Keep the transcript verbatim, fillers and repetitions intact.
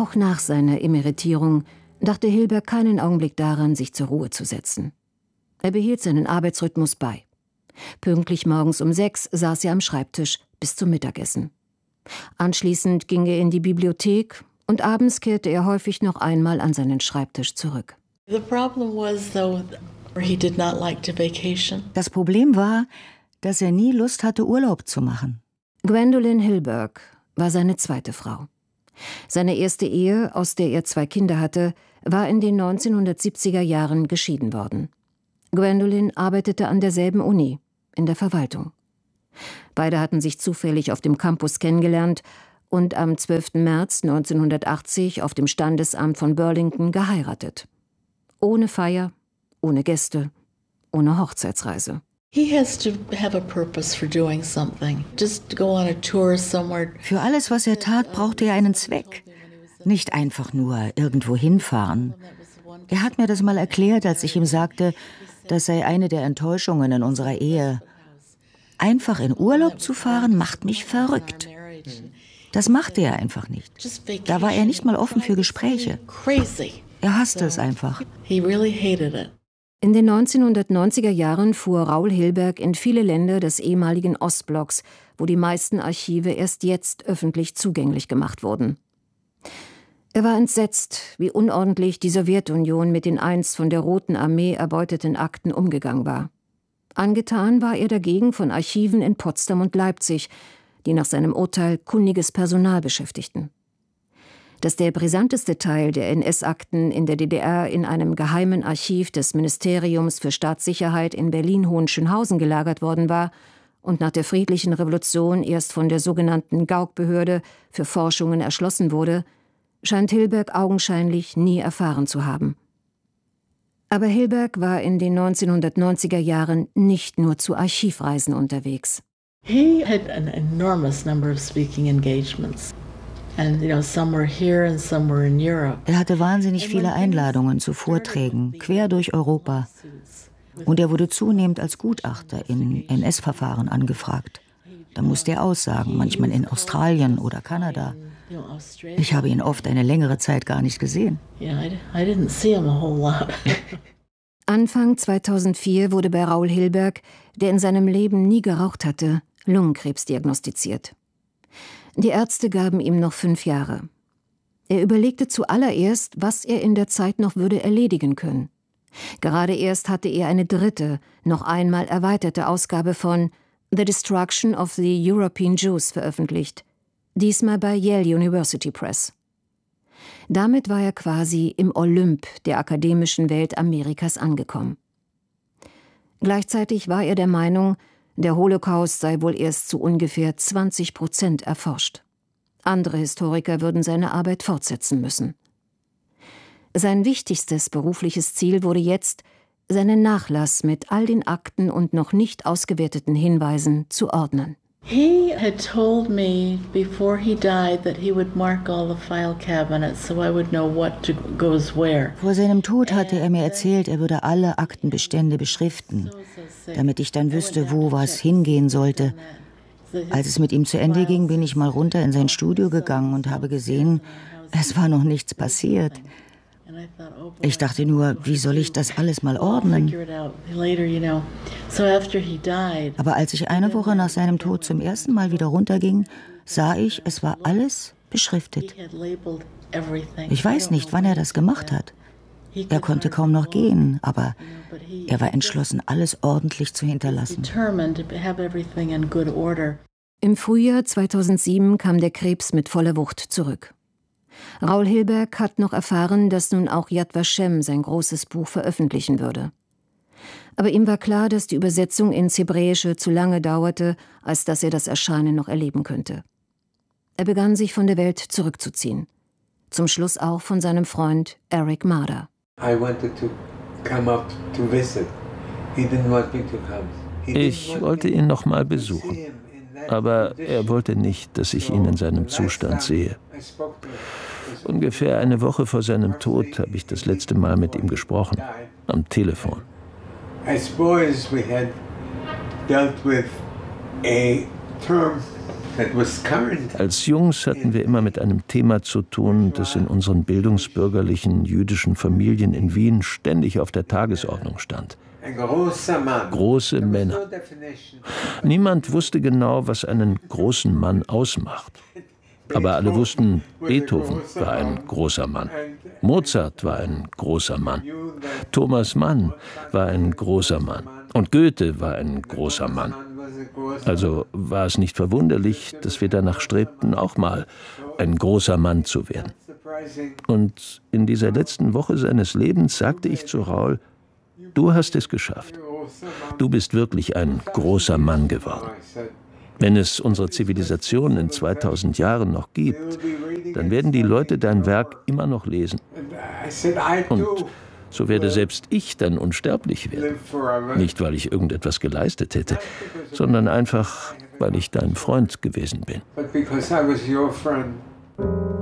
Auch nach seiner Emeritierung dachte Hilberg keinen Augenblick daran, sich zur Ruhe zu setzen. Er behielt seinen Arbeitsrhythmus bei. Pünktlich morgens um sechs saß er am Schreibtisch bis zum Mittagessen. Anschließend ging er in die Bibliothek und abends kehrte er häufig noch einmal an seinen Schreibtisch zurück. Das Problem war, dass er nie Lust hatte, Urlaub zu machen. Gwendolyn Hilberg war seine zweite Frau. Seine erste Ehe, aus der er zwei Kinder hatte, war in den neunzehnhundertsiebziger Jahren geschieden worden. Gwendolyn arbeitete an derselben Uni, in der Verwaltung. Beide hatten sich zufällig auf dem Campus kennengelernt und am zwölften März neunzehnhundertachtzig auf dem Standesamt von Burlington geheiratet. Ohne Feier, ohne Gäste, ohne Hochzeitsreise. Für alles, was er tat, brauchte er einen Zweck. Nicht einfach nur irgendwo hinfahren. Er hat mir das mal erklärt, als ich ihm sagte, das sei eine der Enttäuschungen in unserer Ehe. Einfach in Urlaub zu fahren, macht mich verrückt. Das machte er einfach nicht. Da war er nicht mal offen für Gespräche. Er hasste es einfach. In den neunzehnhundertneunziger Jahren fuhr Raoul Hilberg in viele Länder des ehemaligen Ostblocks, wo die meisten Archive erst jetzt öffentlich zugänglich gemacht wurden. Er war entsetzt, wie unordentlich die Sowjetunion mit den einst von der Roten Armee erbeuteten Akten umgegangen war. Angetan war er dagegen von Archiven in Potsdam und Leipzig, die nach seinem Urteil kundiges Personal beschäftigten. Dass der brisanteste Teil der N S-Akten in der D D R in einem geheimen Archiv des Ministeriums für Staatssicherheit in Berlin-Hohenschönhausen gelagert worden war und nach der friedlichen Revolution erst von der sogenannten Gauck-Behörde für Forschungen erschlossen wurde, scheint Hilberg augenscheinlich nie erfahren zu haben. Aber Hilberg war in den neunzehnhundertneunziger Jahren nicht nur zu Archivreisen unterwegs. He had an enormous number of speaking engagements. And, you know, some were here and some were in Europe. Er hatte wahnsinnig viele Einladungen zu Vorträgen, quer durch Europa. Und er wurde zunehmend als Gutachter in N S-Verfahren angefragt. Da musste er aussagen, manchmal in Australien oder Kanada. Ich habe ihn oft eine längere Zeit gar nicht gesehen. Anfang zweitausendvier wurde bei Raoul Hilberg, der in seinem Leben nie geraucht hatte, Lungenkrebs diagnostiziert. Die Ärzte gaben ihm noch fünf Jahre. Er überlegte zuallererst, was er in der Zeit noch würde erledigen können. Gerade erst hatte er eine dritte, noch einmal erweiterte Ausgabe von The Destruction of the European Jews veröffentlicht, diesmal bei Yale University Press. Damit war er quasi im Olymp der akademischen Welt Amerikas angekommen. Gleichzeitig war er der Meinung, der Holocaust sei wohl erst zu ungefähr zwanzig Prozent erforscht. Andere Historiker würden seine Arbeit fortsetzen müssen. Sein wichtigstes berufliches Ziel wurde jetzt, seinen Nachlass mit all den Akten und noch nicht ausgewerteten Hinweisen zu ordnen. He had told me before he died that he would mark all the file cabinets so I would know what to, goes where. Vor seinem Tod hatte er mir erzählt, er würde alle Aktenbestände beschriften, damit ich dann wüsste, wo was hingehen sollte. Als es mit ihm zu Ende ging, bin ich mal runter in sein Studio gegangen und habe gesehen, es war noch nichts passiert. Ich dachte nur, wie soll ich das alles mal ordnen? Aber als ich eine Woche nach seinem Tod zum ersten Mal wieder runterging, sah ich, es war alles beschriftet. Ich weiß nicht, wann er das gemacht hat. Er konnte kaum noch gehen, aber er war entschlossen, alles ordentlich zu hinterlassen. Im Frühjahr zweitausendsieben kam der Krebs mit voller Wucht zurück. Raoul Hilberg hat noch erfahren, dass nun auch Yad Vashem sein großes Buch veröffentlichen würde. Aber ihm war klar, dass die Übersetzung ins Hebräische zu lange dauerte, als dass er das Erscheinen noch erleben könnte. Er begann, sich von der Welt zurückzuziehen. Zum Schluss auch von seinem Freund Eric Marder. Ich wollte ihn noch mal besuchen, aber er wollte nicht, dass ich ihn in seinem Zustand sehe. Ungefähr eine Woche vor seinem Tod habe ich das letzte Mal mit ihm gesprochen, am Telefon. I suppose we had dealt with a term Als Jungs hatten wir immer mit einem Thema zu tun, das in unseren bildungsbürgerlichen jüdischen Familien in Wien ständig auf der Tagesordnung stand. Große Männer. Niemand wusste genau, was einen großen Mann ausmacht. Aber alle wussten, Beethoven war ein großer Mann. Mozart war ein großer Mann. Thomas Mann war ein großer Mann. Und Goethe war ein großer Mann. Also war es nicht verwunderlich, dass wir danach strebten, auch mal ein großer Mann zu werden. Und in dieser letzten Woche seines Lebens sagte ich zu Raoul, du hast es geschafft. Du bist wirklich ein großer Mann geworden. Wenn es unsere Zivilisation in zweitausend Jahren noch gibt, dann werden die Leute dein Werk immer noch lesen. Und so werde selbst ich dann unsterblich werden. Nicht, weil ich irgendetwas geleistet hätte, sondern einfach, weil ich dein Freund gewesen bin.